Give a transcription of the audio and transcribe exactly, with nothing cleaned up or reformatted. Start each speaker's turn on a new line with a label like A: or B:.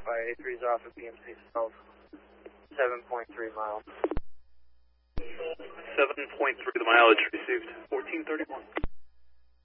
A: A three is off at B M C South, seven point three miles.
B: seven point three, the mileage received, fourteen thirty-one.